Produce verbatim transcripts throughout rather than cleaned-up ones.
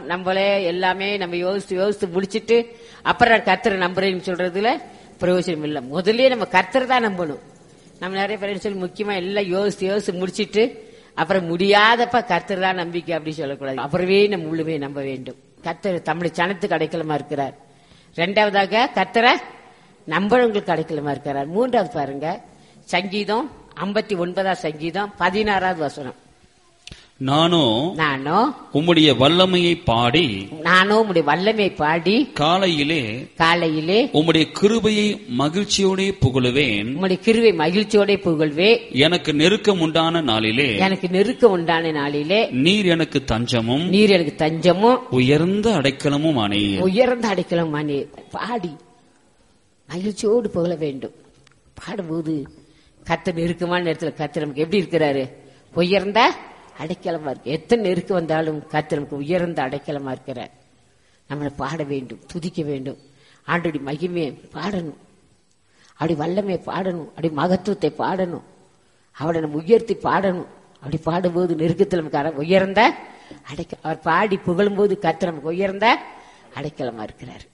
நம்மளே எல்லாமே நம்ம யோசித்து யோசித்து முடிச்சிட்டு அப்புறம் கர்த்தரை நம்புறேன்னு சொல்றதுல பிரயோஜனம் இல்லை. முதல்லயே நம்ம கர்த்தரை தான் நம்பணும். நம்ம நிறைய பேர் சொல்லி முக்கியமா எல்லாம் யோசித்து யோசித்து முடிச்சிட்டு அப்புறம் முடியாதப்ப கர்த்தர் தான் நம்பிக்கை அப்படின்னு சொல்லக்கூடாது. அப்புறமே நம்ம முழுமையை நம்ப வேண்டும். கர்த்தர் தமிழ் சனத்துக்கு அடைக்கலமா இருக்கிறார். ரெண்டாவதாக கர்த்தரை நம்புறவங்களுக்கு அடைக்கலமா இருக்கிறார். மூன்றாவது பாருங்க, சங்கீதம் ஐம்பத்தி ஒன்பதாம் சங்கீதம் பதினாறாவது வசனம். நானோ நானோ உம்முடைய வல்லமையை பாடி நானோ உம்முடைய வல்லமையை பாடி காலையிலே காலையிலே உம்முடைய கிருபையை மகிழ்ச்சியோட புகழுவேன். உம்முடைய கிருபை மகிழ்ச்சியோட புகழ்வே. எனக்கு நெருக்கம் உண்டான நாளிலே எனக்கு நெருக்கம் உண்டான நாளிலே நீர் எனக்கு தஞ்சமும் நீர் எனக்கு தஞ்சமும் உயர்ந்த அடைக்கலமும் ஆனீர். உயர்ந்த அடைக்கலம் ஆனீர். பாடி மகிழ்ச்சியோடு புகழ வேண்டும். பாடும்போது கர்த்தர் நெருக்கமான நேரத்தில் கர்த்தர் நமக்கு எப்படி இருக்கிறாரு? உயர்ந்த அடைக்கலமா இருக்கு. எத்தனை நெருக்க வந்தாலும் கர்த்தர் நமக்கு உயர்ந்த அடைக்கலமா இருக்கிறார். நம்மளை பாட வேண்டும், துதிக்க வேண்டும். ஆண்டோடைய மகிமையை பாடணும், அப்படி வல்லமையை பாடணும், அப்படி மகத்துவத்தை பாடணும், அவரை நம்ம உயர்த்தி பாடணும். அப்படி பாடும்போது நெருக்கத்தில் நமக்கு உயர்ந்த அடைக்க அவர் பாடி புகழும் போது கர்த்தர் நமக்கு உயர்ந்த அடைக்கலமா இருக்கிறார்.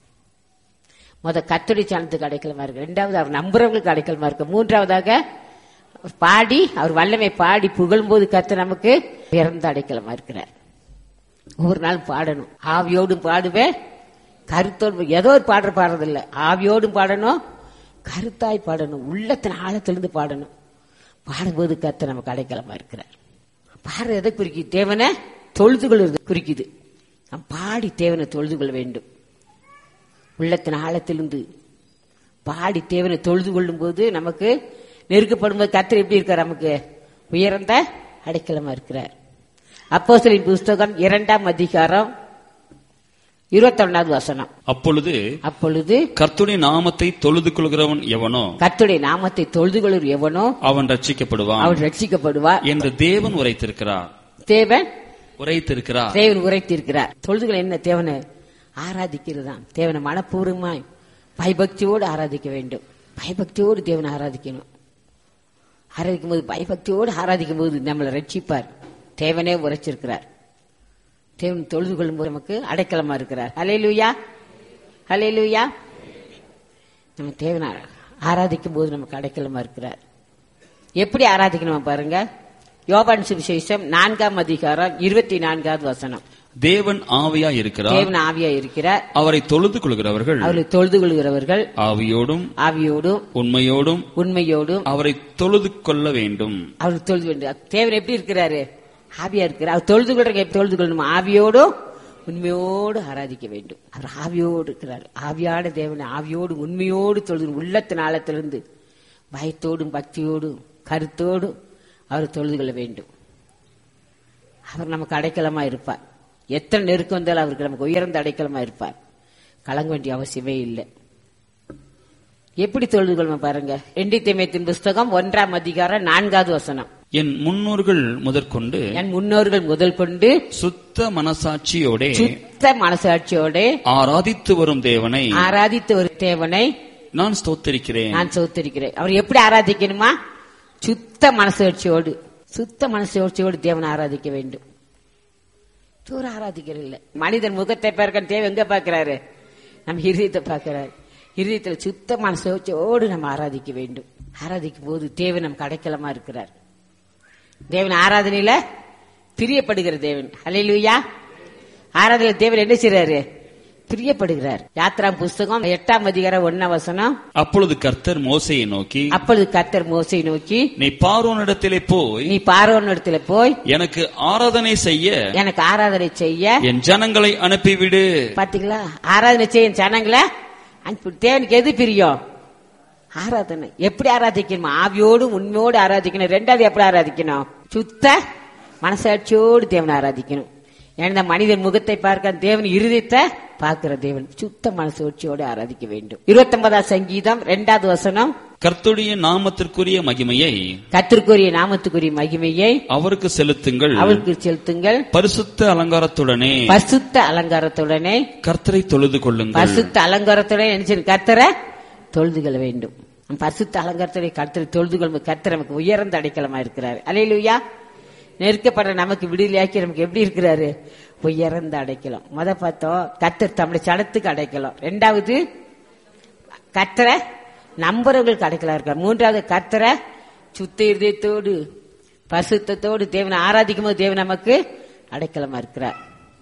முத கர்த்தருடைய சனத்துக்கு அடைக்கலமா இருக்கு. ரெண்டாவது அவர் நம்புறவங்களுக்கு அடைக்கலமா இருக்கு. மூன்றாவதாக பாடி அவர் வல்லமை பாடி புகழும்போது கர்த்தர் நமக்கு உயர்ந்த அடைக்கலமா இருக்கிறார். ஒவ்வொரு நாளும் பாடணும். ஆவியோடும் பாடுவேன், கருத்தோடு. ஏதோ ஒரு பாடுற பாடுறதில்ல, ஆவியோடும் பாடணும், கருத்தாய் பாடணும், உள்ளத்தின் ஆழத்திலிருந்து பாடணும். பாடும்போது கர்த்தர் நமக்கு அடைக்கலமா இருக்கிறார். பாடுறது எதை குறிக்குது? தேவனை தொழுது கொள்வது குறிக்குது. நாம் பாடி தேவனை தொழுது கொள்ள வேண்டும். உள்ளத்தின் ஆழத்திலிருந்து பாடி தேவனை தொழுது கொள்ளும் போது நமக்கு நெருக்கப்படும் போது கர்த்தர் எப்படி இருக்கார்? நமக்கு உயர்ந்த அடைக்கலமா இருக்கிறார். அப்போஸ்தலரின் புஸ்தகம் இரண்டாம் அதிகாரம் இருபத்தி ஒன்னாவது வசனம். அப்பொழுது அப்பொழுது கர்த்தருடைய நாமத்தை தொழுது கொள்கிறவன் எவனோ கர்த்தருடைய நாமத்தை தொழுது கொள்கிற எவனோ அவன் ரட்சிக்கப்படுவான் அவன் ரட்சிக்கப்படுவார் என்று தேவன் உரைத்திருக்கிறார். தேவன் உரைத்திருக்கிறார் தேவன் உரைத்திருக்கிறார். தொழுதுகள் என்ன? தேவனை ஆராதிக்கிறது தான். தேவனை மனப்பூர்வமாய் பயபக்தியோடு ஆராதிக்க வேண்டும். பயபக்தியோடு தேவனை ஆராதிக்கணும். ஆராதிக்கும் போது பயபக்தியோடு ஆராதிக்கும் போது நம்மளை ரட்சிப்பார். தேவனே உரைச்சிருக்கிறார். தேவன் தொழுது கொள்ளும் போது நமக்கு அடைக்கலமா இருக்கிறார். ஹல்லேலூயா, ஹல்லேலூயா. நம்ம தேவனை ஆராதிக்கும் போது நமக்கு அடைக்கலமா இருக்கிறார். எப்படி ஆராதிக்கணும் பாருங்க. யோவான் சுவிசேஷம் நான்காம் அதிகாரம் இருபத்தி நான்காவது வசனம். தேவன் ஆவியா இருக்கிறார். தேவன் ஆவியா இருக்கிறார். அவரை தொழுது கொள்கிறவர்கள் அவரை தொழுது கொள்கிறவர்கள் ஆவியோடும் ஆவியோடும் உண்மையோடும் உண்மையோடும் அவரை தொழுது கொள்ள வேண்டும். அவர் தொழுது வேண்டும். தேவன் எப்படி இருக்கிறாரு? ஆவியா இருக்கிறார். அவர் தொழுது கொள்ற தொழுது கொள்ளணும். ஆவியோடும் உண்மையோடு ஆராதிக்க வேண்டும். அவர் ஆவியோடு இருக்கிறார். ஆவியான தேவனை ஆவியோடு உண்மையோடு தொழுது உள்ளத்தின் ஆழத்திலிருந்து பயத்தோடும் பக்தியோடும் கருத்தோடும் அவர் தொழுது கொள்ள வேண்டும். அவர் நமக்கு அடைக்கலமா இருப்பார். எத்தனை நெருக்கம் வந்தாலும் அவருக்கு நமக்கு உயர்ந்த அடைக்கலமா இருப்பார். கலங்க வேண்டிய அவசியமே இல்லை. எப்படி தொழுது கொள்ளும் பாருங்க. ரெண்டு தீமோத்தேயுவின் புஸ்தகம் ஒன்றாம் அதிகாரம் நான்காவது வசனம். என் முன்னோர்கள் முதற்கொண்டு என் முன்னோர்கள் முதல் கொண்டு சுத்த மனசாட்சியோட சுத்த மனசாட்சியோட ஆராதித்து வரும் தேவனை ஆராதித்து வரும் தேவனை நான் ஸ்தோத்திரிக்கிறேன் நான் ஸ்தோத்திரிக்கிறேன். அவர் எப்படி ஆராதிக்கணுமா? சுத்த மனசாட்சியோடு சுத்த மனசாட்சியோடு தேவனை ஆராதிக்க வேண்டும். தூர ஆராதிக்கிறது இல்ல. மனிதன் முகத்தை பார்க்க தேவன் எங்க பாக்கிறாரு? நம்ம இருதயத்தை பாக்கிறாரு. இருதயத்துல சுத்த மனசோடு நம்ம ஆராதிக்க வேண்டும். ஆராதிக்கும் போது தேவன் நமக்கு அடைக்கலமா இருக்கிறார். தேவன் ஆராதனையில பிரியப்படுகிற தேவன். ஹல்லேலூயா. ஆராதனை தேவன் என்ன செய்றாரு? பிரியப்படுகிறார். யாத்ரா புஸ்தகம் எட்டாம் அதிகாரம் ஒன்னாம் வசனம். அப்பொழுது கர்த்தர் மோசேயை நோக்கி அப்பொழுது கர்த்தர் மோசேயை நோக்கி நீ பார்வோனிடத்திலே போய் நீ பார்வோனிடத்திலே போய் எனக்கு ஆராதனை செய்ய எனக்கு ஆராதனை செய்ய என் ஜனங்களை அனுப்பிவிடு. பாத்தீங்களா? ஆராதனை செய்ய என் ஜனங்களை அனுப்பி. தேவனுக்கு எது பிரியம்? ஆராதனை. எப்படி ஆராதிக்கணும்? ஆவியோடு உண்மையோடு ஆராதிக்கணும். ரெண்டாவது எப்படி ஆராதிக்கணும்? சுத்த மனசாட்சியோடு தேவனை ஆராதிக்கணும். ஏன்னா மனிதன் முகத்தை பார்க்க தேவன் இருதயத்தை பார்க்கிற தேவன். சுத்த மனசாட்சியோடு ஆராதிக்க வேண்டும். இருபத்தி ஒன்பதாம் சங்கீதம் இரண்டாவது வசனம். கர்த்தருடைய நாமத்திற்குரிய மகிமையை கர்த்தருக்குரிய நாமத்துக்குரிய மகிமையை அவருக்கு செலுத்துங்கள் அவருக்கு செலுத்துங்கள் பரிசுத்த அலங்காரத்துடனே பரிசுத்த அலங்காரத்துடனே கர்த்தரை தொழுது கொள்ளுங்கள். பரிசுத்த அலங்காரத்துடனே என்ன? கர்த்தரை தொழுது கொள்ள வேண்டும். பரிசுத்த அலங்காரத்துடைய கர்த்தரை தொழுது கொள்ளும். கர்த்தர் நமக்கு உயர்ந்த அடைக்கலமா இருக்கிறார். அல்லேலூயா. நெருக்கப்படுற நமக்கு விடுதலையாக்கி நமக்கு எப்படி இருக்கிறாரு? உயர்ந்த அடைக்கலாம். முத பார்த்தோம் கர்த்தர் தம்முடைய சனத்துக்கு அடைக்கலாம். ரெண்டாவது கர்த்தரை நம்புறவங்களுக்கு அடைக்கலா இருக்கார். மூன்றாவது கர்த்தரை சுத்த இருதயத்தோடு பரிசுத்தத்தோடு தேவனை ஆராதிக்கும் போது தேவன் நமக்கு அடைக்கலமா இருக்கிறார்.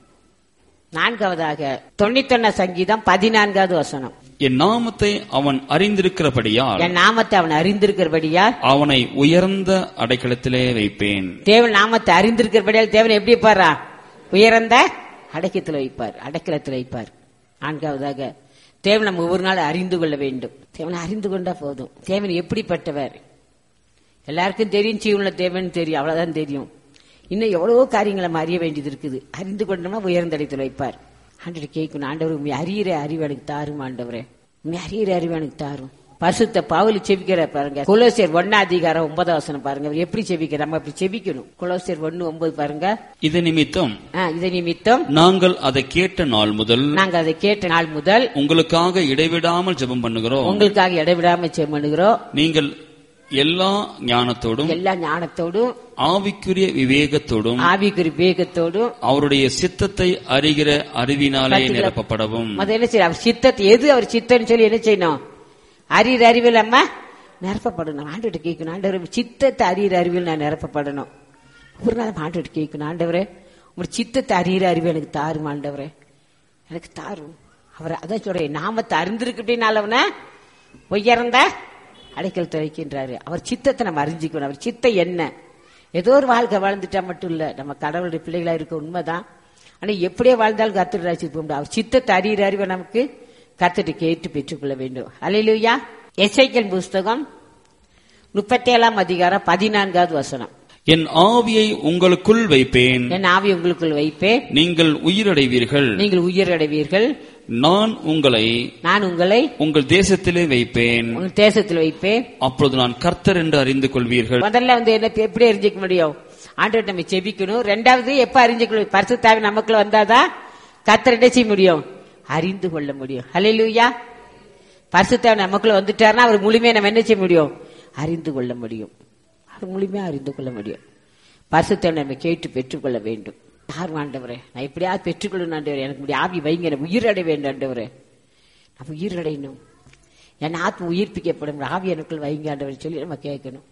நான்காவதாக தொண்ணூத்தி ஒன்னா சங்கீதம் பதினான்காவது வசனம். என் நாமத்தை அவன் அறிந்திருக்கிறபடியால் என் நாமத்தை அவன் அறிந்திருக்கிறபடியால் அவனை உயர்ந்த அடைக்கலத்திலே வைப்பேன். தேவன் நாமத்தை அறிந்திருக்கிறபடியால் தேவன் எப்படி பாரா? உயர்ந்த அடைக்கத்தில் வைப்பார், அடைக்கலத்தில் வைப்பார். நான்காவதாக தேவன் நம்ம ஒவ்வொரு நாள் அறிந்து கொள்ள வேண்டும். தேவனை அறிந்து கொண்டா போதும். தேவன் எப்படிப்பட்டவர் எல்லாருக்கும் தெரியும். ஜீவனுள்ள தேவன் தெரியும், அவ்வளவுதான் தெரியும். இன்னும் எவ்வளவோ காரியங்களை நம்ம அறிய வேண்டியது இருக்குது. அறிந்து கொண்டோம்னா உயர்ந்த இடத்தில் வைப்பார். ஆண்டவர் கேட்கணும், ஆண்டவர் உண்மை அறிகிற அறிவு எனக்கு தாரும், ஆண்டவரே உண்மை அறிகிற அறிவு எனக்கு தாரும். பரிசுத்த பவுல் செபிக்கிற பாருங்க, கொலோசியர் ஒன்னா அதிகாரம் ஒன்பதாம் வசனம் பாருங்க. அவர் எப்படி செபிக்கிற, நம்ம அப்படி செபிக்கணும். கொலோசியர் ஒன்னு ஒன்பது பாருங்க. இது நிமித்தம் இது நிமித்தம் நாங்கள் அதை கேட்ட நாள் முதல் நாங்கள் அதை கேட்ட நாள் முதல் உங்களுக்காக இடைவிடாமல் ஜெபம் பண்ணுகிறோம். உங்களுக்காக இடைவிடாமல் ஜெபம் பண்ணுகிறோம். நீங்கள் எல்லா ஞானத்தோடும் எல்லா ஞானத்தோடும் ஆவிக்குரிய விவேகத்தோடும் ஆவிக்குரிய விவேகத்தோடும் அவருடைய சித்தத்தை அறிகிற அறிவினாலே நிரப்பப்படவும். என்ன செய்ய அவர் சித்தத்தை எது அவர் சித்தம் சொல்லி என்ன செய்யணும்? அறிகிற அறிவில் நம்ம நிரப்பப்படணும். ஆண்டவர்கிட்ட கேட்கணும், ஆண்டவர் சித்தத்தை அறிகிற அறிவில் நான் நிரப்பப்படணும். ஒரு நாள் ஆண்டவர்கிட்ட கேட்கணும், ஆண்டவரே உங்க சித்தத்தை அறிகிற அறிவு எனக்கு தாரும், ஆண்டவரே எனக்கு தாரும். அவர் அதான் சொல்றேன், நாமத்தை அறிந்திருக்கு அப்படின்னாலவன உயர்ந்த அடைக்கலத்தை வைக்கின்றாரு. அவர் சித்தத்தை நம்ம அறிஞ்சிக்கணும். அவர் சித்தம் என்ன? ஏதோ ஒரு வாழ்க்கை வாழ்ந்துட்டா மட்டும் இல்ல, நம்ம கடவுளுடைய பிள்ளைகளா இருக்க உண்மைதான். ஆனா எப்படியே வாழ்ந்தாலும் கர்த்தர் ராஜ்யத்துக்கு போக முடியாது. அவர் சித்தத்தை அறிகிற அறிவை நமக்கு கர்த்தரை கேட்டு பெற்றுக்கொள்ள வேண்டும். அல்லேலூயா. எசேக்கியேல் புஸ்தகம் முப்பத்தி ஏழாம் அதிகாரம் பதினான்காவது வசனம். என் ஆவியை உங்களுக்குள் வைப்பேன், என் ஆவியை உங்களுக்குள் வைப்பேன், நீங்கள் உயிரடைவீர்கள், நீங்கள் உயிரடைவீர்கள். நான் உங்களை நான் உங்களை உங்கள் தேசத்திலே வைப்பேன், உங்கள் தேசத்தில் வைப்பேன். அப்பொழுது நான் கர்த்தர் என்று அறிந்து கொள்வீர்கள். முதல்ல வந்து என்ன எப்படி அறிஞ்சிக்க முடியும்? ஆண்டவர்கிட்ட நம்ம செபிக்கணும். ரெண்டாவது எப்ப அறிஞ்சிக்கணும்? பரிசுத்தாவி நமக்குள்ள வந்தாதான் கர்த்தர் என்ன செய்ய முடியும்? அறிந்து கொள்ள முடியும். அல்லேலூயா. பரிசுத்தாவி நமக்குள்ள வந்துட்டாருன்னா அவர் முழுமையா நம்ம என்ன செய்ய முடியும்? அறிந்து கொள்ள முடியும். அவர் முழுமையா அறிந்து கொள்ள முடியும். பரிசுத்தாவி நம்ம கேட்டு பெற்றுக்கொள்ள வேண்டும். யார் ஆண்டவரே நான் எப்படியாவது பெற்றுக்கொள்ளணும் ஆண்டவரே, எனக்கு இப்படி ஆவி வைங்க, எனக்கு உயிரடை வேண்டும் ஆண்டவரே, நம்ம உயிரடையணும், என் ஆத்ம உயிர்ப்பிக்கப்படும், ஆவி எனக்குள் வைங்க ஆண்டவரே சொல்லி நம்ம கேட்கணும்.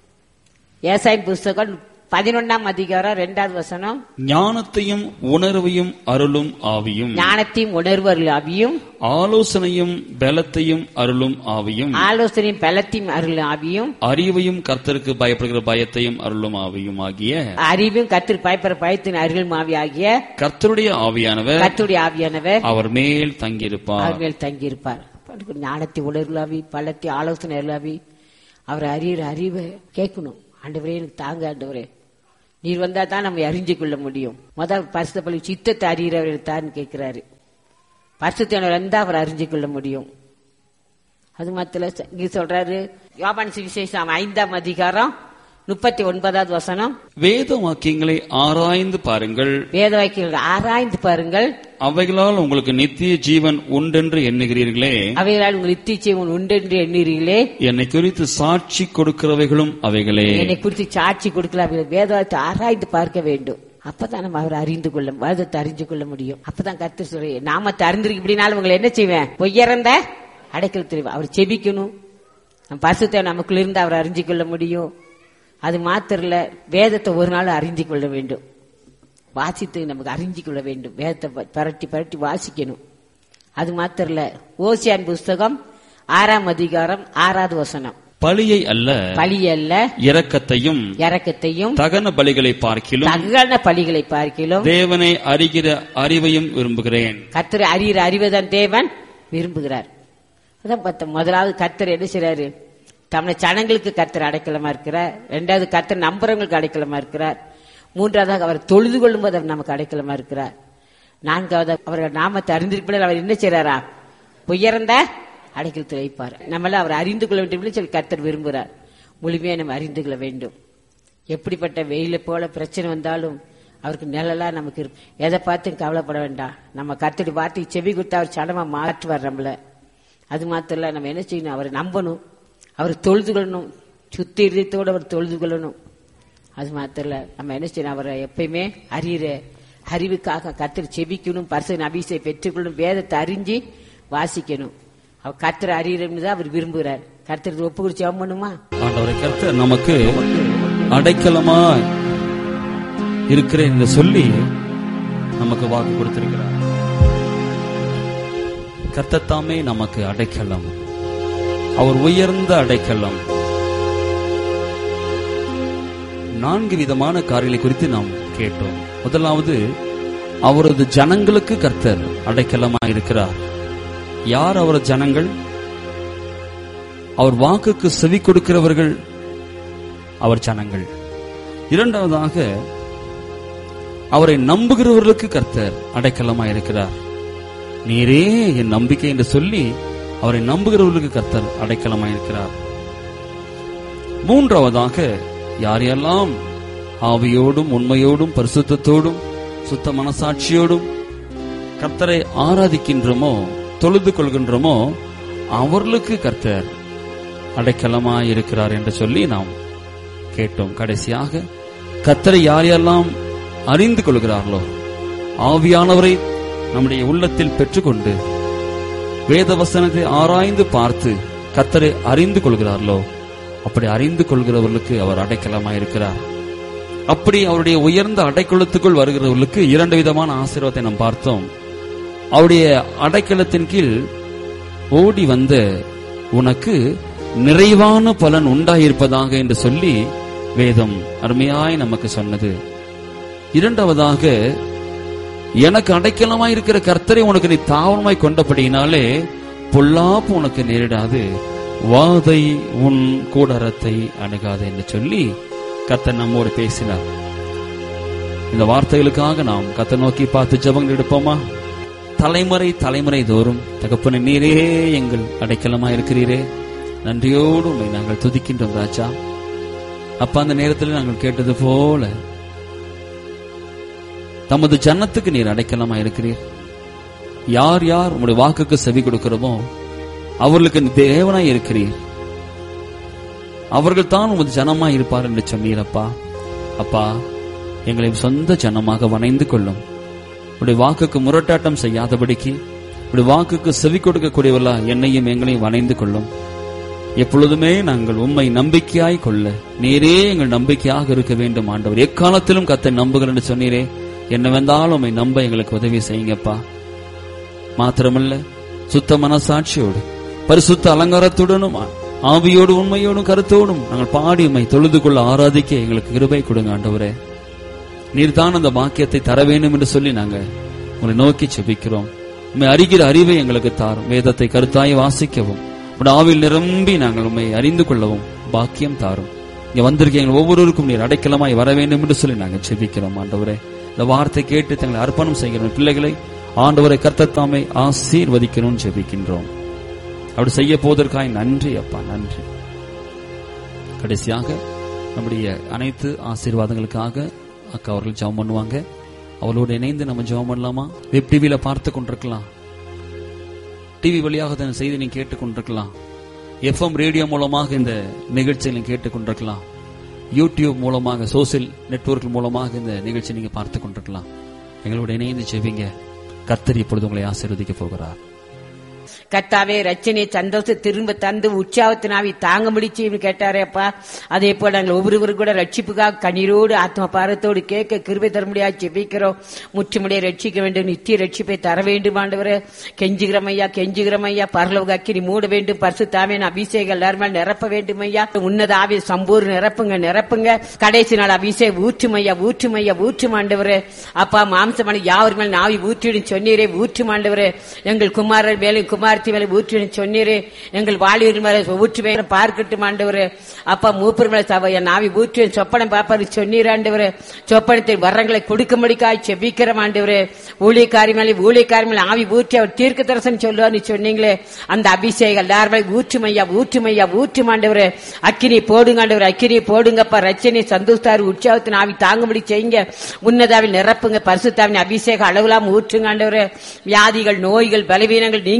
ஏசாயா புஸ்தகம் பதினொன்னாம் அதிகாரம் இரண்டாவது வசனம். ஞானத்தையும் உணர்வையும் அருளும் ஆவியும், ஞானத்தையும் உணர்வு அருள் ஆவியும், ஆலோசனையும் பலத்தையும் அருளும் ஆவியும், ஆலோசனையும் பலத்தையும் அருள் ஆவியும், அறிவையும் கர்த்தருக்கு பயப்படுகிற பயத்தையும் அருளும் ஆவியும் ஆகிய, அறிவும் கர்த்தர் பயப்படுற பயத்தின் அருளும் ஆவி ஆகிய கர்த்தருடைய ஆவியானவர் கர்த்தருடைய ஆவியானவர் அவர் மேல் தங்கியிருப்பார். அவர் மேல் தங்கியிருப்பார். ஞானத்தை உணர்வு ஆவி, பலத்தை ஆலோசனை அருள் ஆவி, அவர் அறிகிற அறிவை கேட்கணும். ஆண்டவரே எனக்கு தாங்க ஆண்டவரே, நீர் வந்தா தான் நம்ம அறிஞ்சு கொள்ள முடியும். முதல் பரிசுத்த பள்ளி சித்தத்தை அறிகிறவர் தான் கேட்கிறாரு. பரிசுத்தவர் வந்தா அவர் அறிஞ்சு கொள்ள முடியும். அது மாத்திர இங்க சொல்றாரு யோவான் சுவிசேஷம் ஐந்தாம் அதிகாரம் முப்பத்தி ஒன்பதாவது வசனம். வேத வாக்கியங்களை ஆராய்ந்து பாருங்கள், வேத வாக்கியங்களை ஆராய்ந்து பாருங்கள், அவைகளால் உங்களுக்கு நித்திய ஜீவன் உண்டென்று எண்ணுகிறீர்களே, அவைகளால் உங்களுக்கு நித்திய ஜீவன் உண்டென்று எண்ணுகிறீர்களே, என்னை குறித்து சாட்சி கொடுக்கிறவைகளும் அவைகளே. என்னை குறித்து சாட்சி கொடுக்கலாம். வேதத்தை ஆராய்ந்து பார்க்க வேண்டும். அப்பதான் நம்ம அவர் அறிந்து கொள்ள, வேதத்தை அறிந்து கொள்ள முடியும். அப்பதான் கர்த்தர் சொல்ற நாமத்தை அறிந்திருக்கு இப்படினாலும் உங்களை என்ன செய்வேன்? உயர்ந்த அடைக்கல் தெரியும். அவர் செபிக்கணும். நம்ம பரிசுத்த நமக்குள்ள இருந்து அவர் அறிஞ்சு கொள்ள முடியும். அது மாத்திரம் இல்ல, வேதத்தை ஒரு நாள் அறிந்து கொள்ள வேண்டும். வாசித்து நமக்கு அறிஞ்சு கொள்ள வேண்டும். வேதத்தை பரட்டி பரட்டி வாசிக்கணும். அது மாத்திரம் இல்ல, ஓசியான் புஸ்தகம் ஆறாம் அதிகாரம் ஆறாவது வசனம். பலியை அல்ல பலியை அல்ல இரக்கத்தையும் இரக்கத்தையும் தகன பலிகளை பார்க்கிலும் தகன பலிகளை பார்க்கிலும் தேவனை அறிகிற அறிவையும் விரும்புகிறேன். கர்த்தரை அறிகிற அறிவைதான் தேவன் விரும்புகிறார். அதான் பார்த்தோம். முதலாவது கர்த்தர் என்ன செய்றாரு? தம்முடைய ஜனங்களுக்கு கர்த்தர் அடைக்கலமா இருக்கிறார். இரண்டாவது கர்த்தர் நம்புறவங்களுக்கு அடைக்கலமா இருக்கிறார். மூன்றாவதாக அவர் தொழுது கொள்ளும் போது அவர் நமக்கு அடைக்கலமா இருக்கிறார். நான்காவது அவர்கள் நாமத்தை அறிந்திருப்பதில் அவர் என்ன செய்றாரா? உயர்ந்த அடைக்கலத்தில் வைப்பார். நம்மள அவர் அறிந்து கொள்ள வேண்டும் சொல்லி கர்த்தர் விரும்புகிறார். முழுமையா நம்ம அறிந்து கொள்ள வேண்டும். எப்படிப்பட்ட வெயில போல பிரச்சனை வந்தாலும் அவருக்கு நிழலா நமக்கு இருக்கும். எதை பார்த்து கவலைப்பட வேண்டாம். நம்ம கர்த்தருடைய வார்த்தைக்கு செவி கொடுத்து அவர் சடமா மாற்றுவார் நம்மள. அது மாத்திரம் இல்ல, நம்ம என்ன செய்யணும்? அவரை நம்பணும், அவர் தொழுது கொள்ளணும், சுத்தி இதயத்தோடு அவர் தொழுது கொள்ளணும். அது மாத்திரம் இல்ல, நம்ம என்ன செய்யணும், அவரை எப்பயுமே அறிகிற அறிவுக்காக கர்த்தர் செபிக்கணும், பரிசுத்த அபிஷேகம் பெற்றுக்கொள்ளணும், வேதத்தை அறிஞ்சு வாசிக்கணும். அவர் கர்த்தர் அறிகிறன்னு தான் அவர் விரும்புகிறார். கர்த்தர் ஒப்பு குறிச்சு ஜெபம் பண்ணுமா? ஆண்டவரை கர்த்தர் நமக்கு அடைக்கலமா இருக்கிறேன் என்று சொல்லி நமக்கு வாக்கு கொடுத்திருக்கிறார். கர்த்தர் தாமே நமக்கு அடைக்கலம், அவர் உயர்ந்த அடைக்கலம். நான்கு விதமான காரியங்களை குறித்து நாம் கேட்டோம். முதலாவது, அவரது ஜனங்களுக்கு கர்த்தர் அடைக்கலமாக இருக்கிறார். யார் அவரது ஜனங்கள்? அவர் வாக்குக்கு செவி கொடுக்கிறவர்கள் அவர் ஜனங்கள். இரண்டாவதாக, அவரை நம்புகிறவர்களுக்கு கர்த்தர் அடைக்கலமாக இருக்கிறார். நீரே என் நம்பிக்கை என்று சொல்லி அவரை நம்புகிறவர்களுக்கு கர்த்தர் அடைக்கலமாக இருக்கிறார். மூன்றாவதாக, யாரெல்லாம் ஆவியோடும் உண்மையோடும் பரிசுத்தத்தோடும் சுத்த மனசாட்சியோடும் கர்த்தரை ஆராதிக்கின்றோமோ தொழுது கொள்கின்றோமோ அவர்களுக்கு கர்த்தர் அடைக்கலமாயிருக்கிறார் என்று சொல்லி நாம் கேட்டோம். கடைசியாக, கர்த்தரை யார் யாரெல்லாம் அறிந்து கொள்கிறார்களோ, ஆவியானவரை நம்முடைய உள்ளத்தில் பெற்றுக்கொண்டு வேத வசனத்தை ஆராய்ந்து பார்த்து கர்த்தரை அறிந்து கொள்கிறார்களோ, அப்படி அறிந்து கொள்கிறவர்களுக்கு அவர் அடைக்கலமாயிருக்கிறார். அப்படி அவருடைய உயர்ந்த அடைக்கலத்துக்குள் வருகிறவர்களுக்கு இரண்டு விதமான ஆசீர்வாதத்தை நாம் பார்த்தோம். அவருடைய அடைக்கலத்தின் கீழ் ஓடி வந்த உனக்கு நிறைவான பலன் உண்டாயிருப்பதாக என்று சொல்லி வேதம் அருமையாய் நமக்கு சொன்னது. இரண்டாவதாக, எனக்கு அடைக்கலமாயிருக்கிற கர்த்தரை உனக்கு நீ தாவரமாய் கொண்டபடியினாலே பொல்லாப்பு உனக்கு நேரிடாது, வாதை உன் கூடாரத்தை அணுகாது என்று சொல்லி கர்த்தர் நம்மோடு பேசினார். இந்த வார்த்தைகளுக்காக நாம் கர்த்தர் நோக்கி பார்த்து ஜெபங்கள் எடுப்போமா? தலைமுறை தலைமுறை தோறும் தகப்பனே, நீரே எங்கள் அடைக்கலமா இருக்கிறீரே, நன்றியோடு உம்மை நாங்கள் துதிக்கின்றோம் ராஜா. அப்ப அந்த நேரத்தில் நாங்கள் கேட்டது போல தமது ஜன்னத்துக்கு நீர் அடைக்கலமா இருக்கிறீர். யார் யார் உங்களுடைய வாக்குக்கு செவி கொடுக்கிறோமோ அவர்களுக்கு தேவனாய் இருக்கிறீர். அவர்கள் தான் உமது ஜனமாய் இருப்பார் என்று சொன்னீரப்பா. அப்பா, எங்களை சொந்த ஜனமாக வணைந்து கொள்ளும். உடைய வாக்குக்கு முரட்டாட்டம் செய்யாதபடிக்கு உடைய வாக்குக்கு செவி கொடுக்கக்கூடியவர்களா என்னையும் எங்களையும் வணைந்து கொள்ளும். எப்பொழுதுமே நாங்கள் உம்மை நம்பிக்கையாய் கொள்ள நீரே எங்கள் நம்பிக்கையாக இருக்க வேண்டும். ஆண்டவர், எக்காலத்திலும் கர்த்தரை நம்புகிறேன் என்று சொன்னீரே, என்னவென்றாலும் உம்மை நம்ப எங்களுக்கு உதவி செய்யுங்கப்பா. மாத்திரமல்ல, சுத்த மனசாட்சியோடு பரிசுத்த அலங்காரத்துடனும் ஆவியோடு உண்மையோடும் கருத்தோடும் நாங்கள் பாடி உம்மை தொழுது கொள்ள ஆராதிக்க எங்களுக்கு கிருபை கொடுங்க. ஆண்டவரே, நீர்தான் அந்த பாக்கியத்தை தர வேண்டும் என்று சொல்லி நாங்கள் உங்களை நோக்கி செபிக்கிறோம். உம்மை அறிகிற அறிவை எங்களுக்கு தாரும். வேதத்தை கருத்தாய் வாசிக்கவும் உடைய ஆவியில் நிரம்பி நாங்கள் உம்மை அறிந்து கொள்ளவும் பாக்கியம் தாரும். இங்க வந்திருக்க எங்கள் ஒவ்வொருவருக்கும் நீர் அடைக்கலமாய் வர வேண்டும் என்று சொல்லி நாங்கள் செபிக்கிறோம். ஆண்டவரே, இந்த வார்த்தை கேட்டு தங்களை அர்ப்பணம் செய்கிறோம் பிள்ளைகளை ஆண்டவரை கர்த்தர் தாமே ஆசீர்வதிக்கணும்னு ஜெபிக்கின்றோம். அப்படி செய்ய போவதற்காக நன்றி அப்பா, நன்றி. கடைசியாக நம்முடைய அனைத்து ஆசீர்வாதங்களுக்காக அக்கா அவர்கள் ஜெபம் பண்ணுவாங்க. அவளோடு இணைந்து நம்ம ஜெபம் பண்ணலாமா? வெப் டிவியில பார்த்து கொண்டிருக்கலாம், டிவி வழியாக செய்தி நீங்க கேட்டுக் கொண்டிருக்கலாம், எஃப்எம் ரேடியோ மூலமாக இந்த நிகழ்ச்சியை கேட்டுக் கொண்டிருக்கலாம், யூடியூப் மூலமாக சோசியல் நெட்வொர்க் மூலமாக இந்த நிகழ்ச்சி நீங்க பார்த்து கொண்டிருக்கலாம். எங்களோட இணைந்து ஜெபிங்க. கர்த்தர் இப்பொழுது உங்களை ஆசீர்வதிக்க போகிறார். கர்த்தாவே, ரட்சனை சந்தோஷம் திரும்ப தந்து உற்சாகத்தினாவி தாங்க முடிச்சு கேட்டாரே அப்பா. அதே போல நாங்கள் ஒவ்வொருவரும் கூட ரட்சிப்புக்காக கண்ணீரோடு ஆத்ம பாரத்தோடு கேட்க கிருபை தர முடியாது ஜெபிக்கிறோம். முற்றுமுடிய ரட்சிக்க வேண்டும், நித்திய ரட்சிப்பை தர வேண்டும் ஆண்டவரே. கெஞ்சுகிறோம் ஐயா, கெஞ்சுகிறோம் ஐயா. பரலோக அக்கினி மூட வேண்டும், பரிசுத்தாவின் அபிஷேகம் எல்லாருமே நிரப்ப வேண்டும் ஐயா. உன்னத ஆவி சம்பூர்ண நிரப்புங்க, நிரப்புங்க. கடைசி நாள் அபிஷேகம் ஊற்றும் ஐயா, ஊற்றும் ஐயா, ஊற்றும் ஆண்டவரே. அப்பா, மாம்சமான யாவர் மேல் நாவி ஊற்றிடும் சொன்னீரே, ஊற்றும் ஆண்டவரே. எங்கள் குமாரர் மேலும் குமார் ஊற்றி சொன்னீரே, எங்கள் வாலிபர் மேல ஊற்றுவே பார்க்கட்டும் ஆண்டவரே. அப்பா, மூப்பர் மேல சபைய நாவி ஊற்றி சொப்பனம் பாப்பாரு சொன்னீர் ஆண்டவரே. சொப்பனத்தின் வரங்களை கொடுக்கும்படிக்காய் செபிக்கிறோம் ஆண்டவரே. ஊழியக்காரி மேலே ஊழியக்காரி மேலே ஆவி ஊற்றி அவர் தீர்க்க தரிசனம் சொல்லுவார்னு சொன்னீங்களே, அந்த அபிஷேகம் எல்லாருமே ஊற்றுமையா ஊற்றுமையா ஊற்றும் ஆண்டவரே. அக்கினி போடுங்க ஆண்டவரே, அக்கினி போடுங்கப்பா. ரட்சனை சந்தோஷத்தார் உற்சாகத்தின் ஆவி தாங்கும்படி செய்யுங்க. உன்னதாவில் நிரப்புங்க, பரிசுத்தாவின் அபிஷேகம் அளவிலாம் ஊற்றுங்க ஆண்டவரே. வியாதிகள் நோய்கள் பலவீனங்கள் நீங்கி போட்டு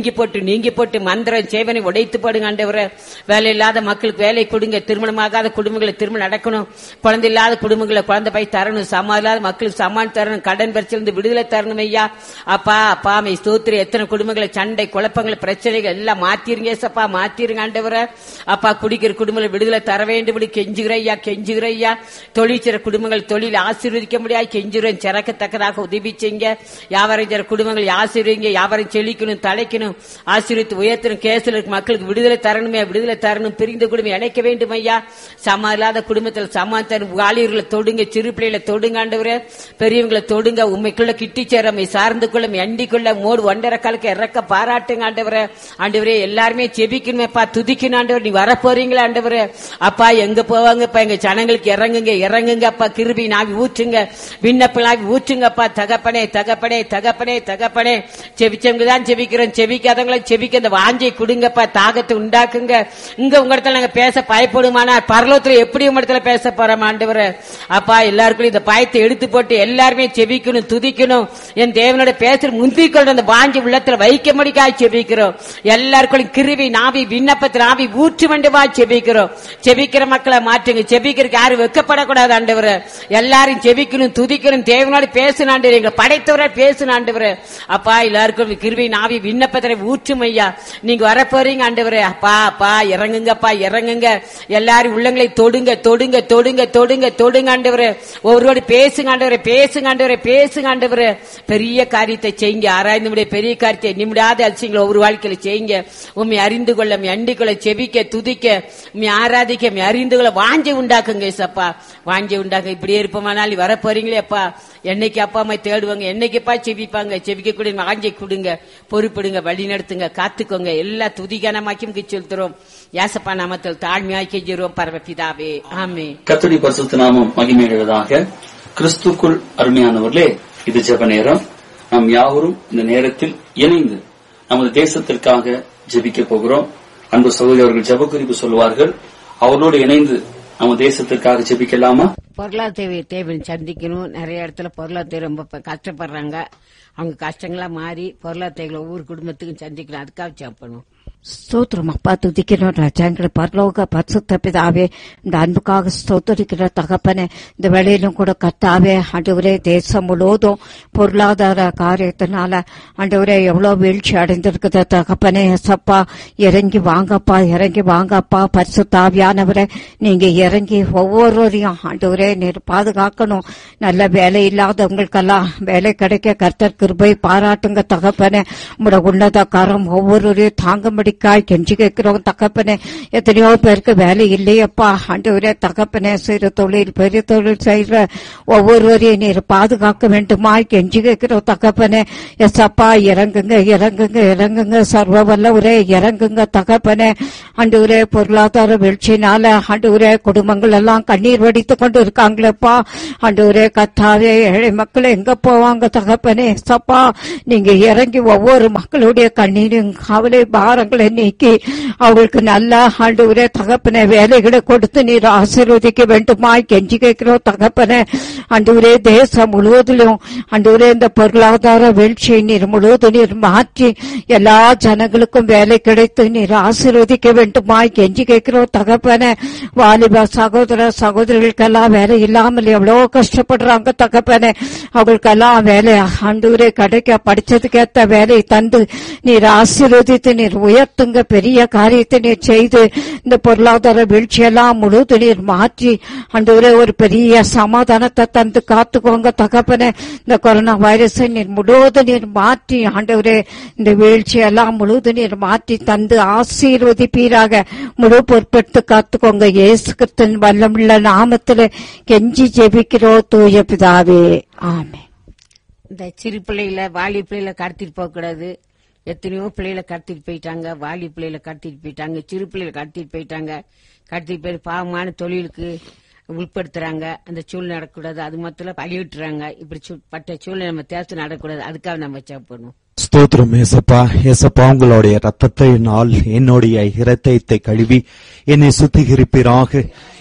நீங்கி போட்டு மந்திரம் சேவனை உடைத்து போடுங்க ஆண்டவரே. வேலை இல்லாத மக்களுக்கு வேலை கொடுங்க. திருமணமாகாத குடும்பங்களை திருமணம் நடக்கணும். குழந்தை இல்லாத குடும்பங்களை குழந்தை போய் தரணும். சமான் இல்லாத மக்களுக்கு சமான் தரணும். கடன் பிரச்சனை விடுதலை தரணும் ஐயா. அப்பா அப்பா மை ஸ்தோத்திரம். எத்தனை குடும்பங்களை சண்டை குழப்பங்கள் பிரச்சனைகள் எல்லாம் மாத்திருங்க சப்பா, மாத்திருங்க ஆண்டவரே. அப்பா குடிக்கிற குடும்பங்களை விடுதலை தர வேண்டும் கெஞ்சுகிற ஐயா, கெஞ்சுகிற ஐயா. தொழில் செய்ற குடும்பங்கள் தொழில் ஆசீர்வதிக்க முடியாது கெஞ்சுகிறேன். சிறக்கத்தக்கதாக உதவி செய்யுங்க. வியாபாரம் செய்ற குடும்பங்கள் ஆசீர்வதிங்க. வியாபாரம் செழிக்கணும், தலைக்கணும், ஆசீர்வித்து உயர்த்தணும். கேசில் இருக்க மக்களுக்கு விடுதலை தரணுமே, விடுதலை தரணும். பிரிந்த குடும்பம் இணைக்க வேண்டும் ஐயா. சமா இல்லாத குடும்பத்தில் சமாதானம். வாலிபர்களை தொடுங்க, சிறு பிள்ளைகளை தொடுங்க ஆண்டவரே. பெரியவங்களை தொடுங்க. உண்மைக்குள்ள கிட்டி சேரமை சார்ந்து கொள்ள அண்டிக்குள்ள மோடு ஒன்றரை காலுக்கு இறக்க பாராட்டுங்க ஆண்டவரே. ஆண்டவரே எல்லாருமே செபிக்கணுமேப்பா, துதிக்கணும் ஆண்டவர். நீ வர போறீங்களா ஆண்டவரே? அப்பா எங்க போவாங்கப்பா, எங்க ஜனங்களுக்கு இறங்குங்க இறங்குங்க அப்பா. கிருபை நாவி ஊற்றுங்க, விண்ணப்பலாவி ஊற்றுங்கப்பா. தகப்பனே தகப்பனே தகப்பனே தகப்பனே. செபிச்சவங்க தான் செபிக்கிறோம், செபிக்காதவங்களை செபிக்க அந்த வாஞ்சை கொடுங்கப்பா. தாகத்தை உண்டாக்குங்க. இங்க உங்க இடத்துல நாங்க பேச பயப்படுமானா பரலோகத்துல எப்படி உங்க இடத்துல பேச போறோம் ஆண்டவரே? அப்பா எல்லாருக்கும் இந்த பயத்தை எடுத்து போட்டு எல்லாருமே செபிக்கணும், துதிக்கணும். என் தேவனோட பேசுற முந்திக்கொண்டு அந்த வாஞ்சி உள்ளத்துல வைக்க முடிக்காய் செபிக்கிறோம். எல்லாருக்கும் கிருபை நாவி விண்ணப்பத்தில் நாவி ஊற்று வேண்டுமா செபிக்கிறோம். செபிக்கிற மக்களை மாற்றுங்க. செபிக்கிறதுக்கு யாரும் வெக்கப்படக்கூடாது ஆண்டவரே. எல்லாரும் செபிக்கணும், துதிக்கணும். தேவனோடு பேசணும் ஆண்டவரே. எங்க படைத்தவரை பேசணும் ஆண்டவரே. அப்பா எல்லாருக்கும் கிருபை நாவி விண்ணப்பத்தை ஊற்றும் ஐயா. நீங்க வர போறீங்க ஆண்டவரே. அப்பா அப்பா இறங்குங்கப்பா, இறங்குங்க. எல்லாரும் உள்ளங்களை தொடுங்க தொடுங்க தொடுங்க தொடுங்க தொடுங்க ஆண்டவரே. ஒவ்வொருவோடு பேசுங்க ஆண்டவரே, பேசுங்க ஆண்டவரே, பேசுங்க ஆண்டவரே. பெரிய காரியத்தை செய்யுங்க. ஆராய்ந்து முடிய பெரிய காரியத்தை நிமிடாத அலட்சியங்களை ஒவ்வொரு வாழ்க்கையில செய்யுங்க. உண்மை அறிந்து கொள்ள, அண்டி கொள்ள, செபிக்க, துதிக்க, உண்மை ஆராதிக்க, அறிந்து கொள்ள வாஞ்சை உண்டாக்குங்க சப்பா, வாஞ்சை உண்டாக்க. இப்படியே இருப்போமானால் வர போறீங்களே அப்பா. என்னைக்கு அப்பா அம்மா தேடுவாங்க, என்னைக்குப்பா செபிப்பாங்க. செபிக்க கூட வாஞ்சை கொடுங்க, பொறுப்பிடுங்க, வழி நடத்துங்க, காத்துக்கோங்க. எல்லா துதிகனமாக்கி செலுத்துறோம். யாசப்பா நாமத்தில் தாழ்மையாய் கெஞ்சுறோம் பரமபிதாவே, ஆமென். கர்த்தருடைய பரிசுத்த நாமம் மகிமையுள்ளதாக. கிறிஸ்துக்குள் அருமையானவர்களே, இது ஜெப நேரம். நாம் யாவரும் இந்த நேரத்தில் இணைந்து நமது தேசத்திற்காக ஜெபிக்க போகிறோம். அன்பு சகோதரர்கள் ஜெப குறிப்பு சொல்வார்கள். அவர்களோடு இணைந்து நம்ம தேசத்திற்காக ஜெபிக்கலாமா? பொருளாதார தேவை சந்திக்கணும். நிறைய இடத்துல பொருளாதார ரொம்ப கஷ்டப்படுறாங்க. அவங்க கஷ்டங்களா மாறி பொருளாதார ஒவ்வொரு குடும்பத்துக்கும் சந்திக்கணும். அதுக்காக ஜெபணும். ஸ்தோத்திரம் அப்பா, துதிக்கிறோம் ராஜாங்கிற பரலோக பரிசுத்த பிதாவே, இந்த அன்புக்காக ஸ்தோத்திரிக்கிற தகப்பனே. இந்த வேளையிலும் கூட கர்த்தாவே ஆண்டவரே, தேசம் முழுவதும் பொருளாதார காரியத்தினால ஆண்டவரே எவ்வளவு வீழ்ச்சி அடைந்திருக்குது தகப்பனே. சப்பா இறங்கி வாங்கப்பா, இறங்கி வாங்கப்பா. பரிசுத்தாவியானவரே நீங்க இறங்கி ஒவ்வொருவரையும் ஆண்டவரே நீர் பாதுகாக்கணும். நல்ல வேலை இல்லாதவங்களுக்கெல்லாம் வேலை கிடைக்க கர்த்தர் கிருபை பாராட்டுங்க தகப்பனே. உங்களோட உன்னத கரம் ஒவ்வொருவரையும் தாங்க காய் கெஞ்சி கேட்கிறோம் தகப்பனே. எத்தனையோ பேருக்கு வேலை இல்லையப்பா ஆண்டவரே தகப்பனே. சிறு தொழில் பெரிய தொழில் செய்யற ஒவ்வொருவரையும் நீர் பாதுகாக்க வேண்டுமாய் கெஞ்சி கேட்கிறோம் தகப்பனே. எஸ் அப்பா இறங்குங்க இறங்குங்க இறங்குங்க. சர்வ வல்லவரே இறங்குங்க தகப்பனே. ஆண்டவரே பொருளாதார வீழ்ச்சியினால ஆண்டவரே குடும்பங்கள் எல்லாம் கண்ணீர் வடித்து கொண்டு இருக்காங்களேப்பா ஆண்டவரே. கத்தாவே ஏழை மக்கள் எங்க போவாங்க தகப்பனே. சப்பா நீங்க இறங்கி ஒவ்வொரு மக்களுடைய கண்ணீரும் கவலை பாரங்களை நீக்கி அவர்களுக்கு நல்ல ஆண்டவரே தகப்பனே வேலைகளை கொடுத்து நீர் ஆசீர்வதிக்க வேண்டுமாய் கெஞ்சி கேட்கிறோம் தகப்பனே. ஆண்டவரே தேசம் முழுவதிலும் ஆண்டவரே இந்த பொருளாதார வீழ்ச்சியை நீர் முழுவதும் நீர் மாற்றி எல்லா ஜனங்களுக்கும் வேலை கிடைத்து நீர் ஆசீர்வதிக்க வேண்டுமாய் கெஞ்சி கேட்கிறோம் தகப்பனே. வாலிப சகோதர சகோதரிகளுக்கெல்லாம் வேலை இல்லாமல் எவ்வளவு கஷ்டப்படுறாங்க தகப்பனே. அவங்களுக்கெல்லாம் வேலை ஆண்டவரே கிடைக்க படிச்சதுக்கேற்ற வேலை தந்து நீர் ஆசீர்வதித்து நீர் உயர்த்துங்க. பெரிய காரியத்தை நீர் செய்து இந்த பொருளாதார வீழ்ச்சியெல்லாம் முழுது நீர் மாற்றி ஆண்டவரே ஒரு பெரிய சமாதானத்தை தந்து காத்துக்கோங்க தகப்பனே. இந்த கொரோனா வைரஸை நீர் முழுவதும் நீர் மாற்றி ஆண்டவரே இந்த வீழ்ச்சியெல்லாம் முழுவதும் நீர் மாற்றி தந்து ஆசீர்வதிப்பீராக. முழு பொறுப்பெடுத்து காத்துக்கோங்க. இயேசு கிறிஸ்துவின் வல்லமுள்ள நாமத்தில் கெஞ்சி ஜெபிக்கிறோ தூய பிதாவே, ஆமென். இந்த சிறு பிள்ளைகளை வாலி பிள்ளைகளை கடத்திட்டு போக கூடாது. எத்தனையோ பிள்ளைகளை கடத்திட்டு போயிட்டாங்க. வாலி பிள்ளைகளை கடத்திட்டு போயிட்டாங்க. சிறு பிள்ளைகளை கடத்திட்டு போயிட்டாங்க. கடத்திட்டு போய் பாவமான தொழிலுக்கு உட்படுத்துறாங்க. அந்த சூழ்நிலை நடக்கூடாது. அது மொத்தம் அழிவிட்டுறாங்க. இப்படி பட்ட சூழ்நிலை நம்ம தேர்த்து நடக்கூடாது. அதுக்காக நம்ம சாப்பிடணும். ஸ்தோத்திரம் ஏசப்பா. ஏசப்பா உங்களுடைய ரத்தத்தை நாள் என்னுடைய இரத்தத்தை கழுவி என்னை சுத்திகரிப்பீராக.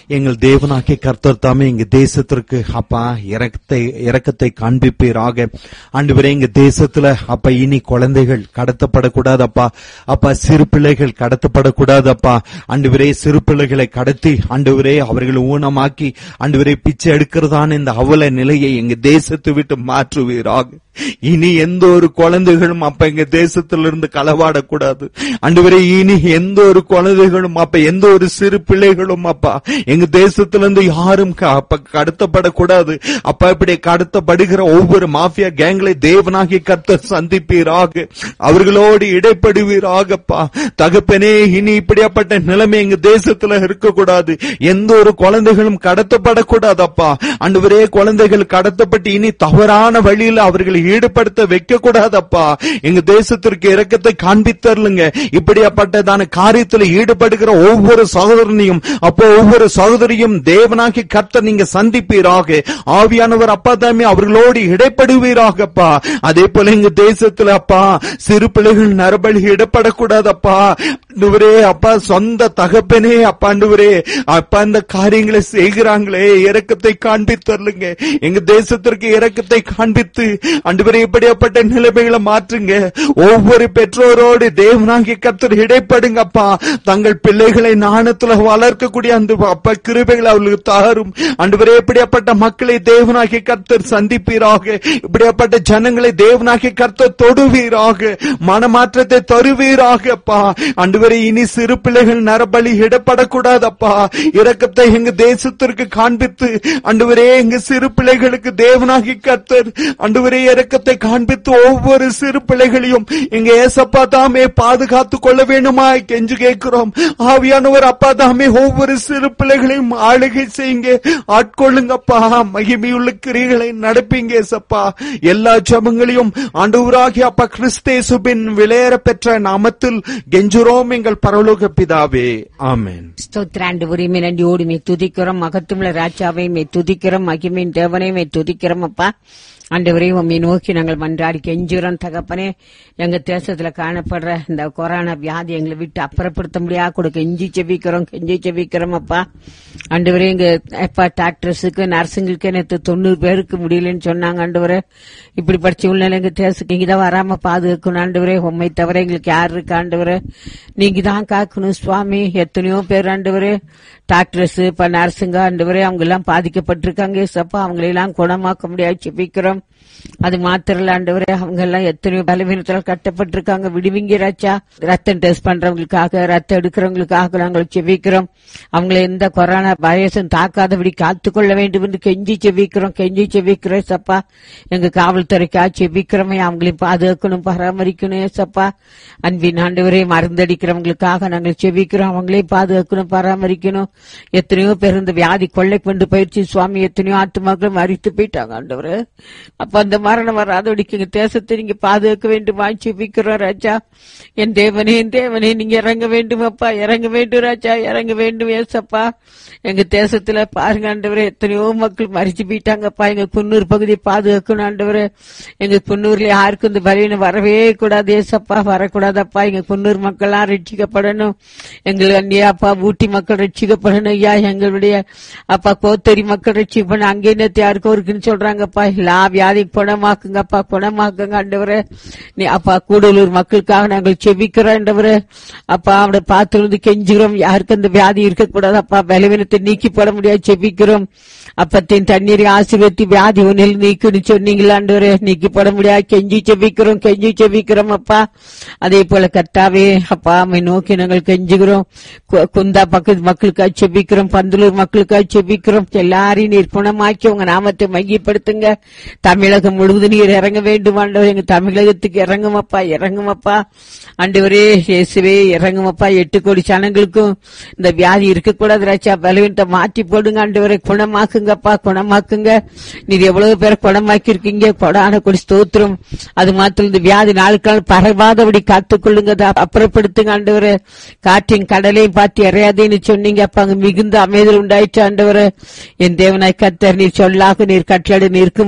எங்கள் தேவனாகிய கர்த்தர் தாமே எங்க தேசத்திற்கு அப்பா இரக்கத்தை இரக்கத்தை காண்பிப்பீராக. ஆண்டவரே, எங்க தேசத்துல அப்பா இனி குழந்தைகள் கடத்தப்படக்கூடாது அப்பா. அப்பா சிறு பிள்ளைகள் கடத்தப்படக்கூடாது அப்பா. ஆண்டவரே, சிறு பிள்ளைகளை கடத்தி ஆண்டவரே அவர்களை ஊனமாக்கி ஆண்டவரே பிச்சை எடுக்கிறதான இந்த அவல நிலையை எங்க தேசத்தை விட்டு மாற்றுவீராக. இனி எந்த ஒரு குழந்தைகளும் அப்ப எங்க தேசத்திலிருந்து களவாடக்கூடாது ஆண்டவரே. இனி எந்த ஒரு குழந்தைகளும் அப்ப எந்த ஒரு சிறு பிள்ளைகளும் அப்பா எங்க தேசத்திலிருந்து யாரும் அப்ப கடத்தப்படக்கூடாது அப்பா. இப்படி கடத்தப்படுகிற ஒவ்வொரு மாஃபியா கேங்களை தேவனாகிய கர்த்தர் சந்திப்பீராக, அவர்களோடு இடைப்படுவீராகப்பா. தகப்பனே, இனி இப்படியாப்பட்ட நிலைமை எங்க தேசத்துல இருக்கக்கூடாது. எந்த ஒரு குழந்தைகளும் கடத்தப்படக்கூடாது அப்பா. ஆண்டவரே, குழந்தைகள் கடத்தப்பட்டு இனி தவறான வழியில் அவர்களை ஈடுபடுத்த வைக்க கூடாதப்பா. எங்க தேசத்திற்கு இரக்கத்தை காண்பித்தருளுங்க. இப்படியாப்பட்டதான காரியத்தில் ஈடுபடுகிற ஒவ்வொரு சகோதரனையும் அப்போ ஒவ்வொரு சகோதரியும் தேவனாகி கர்த்தர் நீங்க சந்திப்பீராக. ஆவியானவர் அப்பா தாமே அவர்களோடு இடைப்படுவீராகப்பா. அதே போல எங்க தேசத்துல அப்பா சிறு பிள்ளைகள் நரபலி இடப்படக்கூடாதப்பா. ஆண்டவரே அப்பா, சொந்த தகப்பனே அப்பா ஆண்டவரே அப்பா இந்த காரியங்களை செய்கிறாங்களே, இரக்கத்தை காண்பித்தருளுங்க. எங்க தேசத்திற்கு இரக்கத்தை காண்பித்து ஆண்டவரே இப்படியாப்பட்ட நிலைமைகளை மாற்றுங்க. ஒவ்வொரு பெற்றோரோடு தேவனாகிய கர்த்தர் இடைப்படுங்கப்பா. தங்கள் பிள்ளைகளை ஞானத்துல வளர்க்கக்கூடிய அந்த அப்பா கிருபைகளை அவர்களுக்கு தாரும் ஆண்டவரே. இப்படியாப்பட்ட மக்களை தேவனாகிய கர்த்தர் சந்திப்பீராக. இப்படியாப்பட்ட ஜனங்களை தேவனாகிய கர்த்தர் தொடுவீராக, மனமாற்றத்தை தருவீராகப்பா. ஆண்டவரே, இனி சிறு பிள்ளைகள் நரபலி இடப்படக்கூடாதப்பா. இரக்கத்தை எங்க தேசத்திற்கு காண்பித்து ஆண்டவரே எங்க சிறு பிள்ளைகளுக்கு தேவனாகிய கர்த்தர் ஆண்டவரே இரக்கத்தை காண்பித்து ஒவ்வொரு சிறு பிள்ளைகளையும் எங்க ஏசப்பா தாமே பாதுகாத்துக் கொள்ள வேண்டுமா கெஞ்சு கேட்கிறோம். ஆவியானவர் அப்பா தாமே ஒவ்வொரு சிறு பிள்ளைகளையும் ஆளுகை செய்யுங்க, ஆட்கொள்ளுங்கப்பா. மகிமையுள்ள கிரிகளை நடப்பீங்க ஏசப்பா. எல்லா ஜெபங்களையும் ஆண்டவராகிய அப்பா கிறிஸ்தேசுவின் விலையேற பெற்ற நாமத்தில் கெஞ்சுறோம் எங்கள் பரலோக பிதாவே, ஆமென். ஸ்தோத்திராண்டவரே, நன்றியோடு மே துதிக்கிறோம். மகத்துவமுள்ள ராஜாவை மே துதிக்கிறோம். மகிமையின் தேவனை மே துதிக்கிறோம் அப்பா. ஆண்டவரே, உம்மை நோக்கி நாங்கள் மன்றாடி கெஞ்சுறோம் தகப்பனே. எங்க தேசத்துல காணப்படுற இந்த கொரோனா வியாதி எங்களை விட்டு அப்புறப்படுத்த முடியாது கூட கெஞ்சி செவிக்கிறோம் கெஞ்சி செவிக்கிறோம் அப்பா. ஆண்டவரே, எங்க அப்பா டாக்டர்ஸுக்கு நர்ஸுங்களுக்கு நேற்று தொண்ணூறு பேருக்கு முடியலன்னு சொன்னாங்க. ஆண்டவரே, இப்படி படிச்ச உள்ள எங்க தேசத்துக்கு இங்கதான் வராம பாதுகாக்கணும். ஆண்டவரே, உண்மை தவிர எங்களுக்கு யாரு இருக்கு ஆண்டவரே, நீங்க தான் காக்கணும் சுவாமி. எத்தனையோ பேர் ஆண்டவரே டாக்டர்ஸ் இப்ப நர்ஸுங்க ஆண்டவரே அவங்க எல்லாம் பாதிக்கப்பட்டிருக்காங்க. சப்பா அவங்களெல்லாம் குணமாக்க முடியாது செபிக்கிறோம். அது மாத்திரல ஆண்டவரே, அவங்க எல்லாம் எத்தனையோ பலவீனத்தால் கட்டப்பட்டிருக்காங்க. விடுவிங்க ராச்சா. ரத்தம் டெஸ்ட் பண்றவங்களுக்காக, ரத்தம் எடுக்கிறவங்களுக்காக நாங்கள் செபிக்கிறோம். அவங்களை எந்த கொரோனா வைரஸும் தாக்காதபடி காத்துக்கொள்ள வேண்டும் என்று கெஞ்சி செபிக்கிறோம் கெஞ்சி செபிக்கிறோம் சப்பா. எங்க காவல்துறைக்கா செபிக்கிறோமே, அவங்களையும் பாதுகாக்கணும், பராமரிக்கணும் சப்பா. அன்பின் ஆண்டவரே, மருந்தடிக்கிறவங்களுக்காக நாங்கள் செபிக்கிறோம். அவங்களையும் பாதுகாக்கணும், பராமரிக்கணும். எத்தனையோ பேர் இந்த வியாதி கொள்ளை கொண்டு போயிடுச்சு சுவாமி. எத்தனையோ ஆத்துமாக்கள் மறித்து போயிட்டாங்க ஆண்டவரே. அப்ப அந்த மரணம் வராதபடிக்கு எங்க தேசத்தை நீங்க பாதுகாக்க வேண்டும் ஜெபிக்கிறோம் ராஜா. என் தேவனே என் தேவனே நீங்க இறங்க வேண்டும் அப்பா, இறங்க வேண்டும் ராஜா, இறங்க வேண்டும் ஏசப்பா. எங்க தேசத்துல பாருங்க ஆண்டவரே, எத்தனையோ மக்கள் மறிச்சு போயிட்டாங்கப்பா. எங்க குன்னூர் பகுதியை பாதுகாக்கணும் ஆண்டவரே. எங்க குன்னூர்ல யாருக்கும் இந்த பலவீனம் வரவே கூடாது ஏசப்பா, வரக்கூடாதப்பா. எங்க குன்னூர் மக்கள் எல்லாம் ரட்சிக்கப்படணும். எங்களுக்கு அந்நியாப்பா ஊட்டி மக்கள் ரட்சிக்கப்படணும் ஐயா. எங்களுடைய அப்பா கோத்தரி மக்கள் ரட்சிக்கப்படணும். அங்கே நேத்து யாருக்கும் இருக்குன்னு சொல்றாங்கப்பா. எல்லா வியாதி குணமாக்குங்கப்பா, குணமாக்குங்க ஆண்டவரே. நீ அப்பா கூடலூர் மக்களுக்காக நாங்கள் செபிக்கிறோம் ஆண்டவரே. அப்பா அவனை பார்த்து வந்து கெஞ்சுகிறோம். யாருக்கு அந்த வியாதி இருக்கக்கூடாது அப்பா. பலவீனத்தை நீக்கி போட முடியாது செபிக்கிறோம். அப்பத்தின் தண்ணீரை ஆசீர்வதித்து வியாதி ஒன்னில் நீக்குன்னு சொன்னீங்களா ஆண்டவரே. நீக்கி போட முடியாது கெஞ்சி செபிக்கிறோம் கெஞ்சி செபிக்கிறோம் அப்பா. அதே போல கர்த்தாவே அப்பா அம்மை நோக்கி நாங்கள் கெஞ்சுகிறோம். குந்தா பக்கத்து மக்களுக்காக செபிக்கிறோம், பந்தலூர் மக்களுக்காக செபிக்கிறோம். எல்லாரையும் நீர் குணமாக்கி உங்க நாமத்தை மையப்படுத்துங்க. தமிழகம் முழுவதும் நீர் இறங்க வேண்டும் ஆண்டவர். எங்க தமிழகத்துக்கு இறங்குமப்பா, இறங்குமப்பா ஆண்டவரே. இயேசுவே இறங்குமப்பா. எட்டு கோடி ஜனங்களுக்கும் இந்த வியாதி இருக்கக்கூடாது ராஜா. பலவீனத்தை மாற்றி போடுங்க ஆண்டவரை. குணமாக்குங்கப்பா, குணமாக்குங்க. நீர் எவ்வளவு பேரை குணமாக்கி இருக்கீங்க. கொடான கொடி ஸ்தோத்திரம். அது மாத்திரம் இந்த வியாதி நாளுக்கு நாள் பரவாதபடி காத்துக்கொள்ளுங்க, அப்புறப்படுத்துங்க ஆண்டவரை. காற்றின் கடலையும் பார்த்து இறையாதேன்னு சொன்னீங்க அப்ப அங்க மிகுந்த அமைதல் உண்டாயிற்று ஆண்டவரை. என் தேவனாய் கர்த்தர் நீர் சொல்லாக நீர் கட்டளை நிற்கும் அப்ப எங்க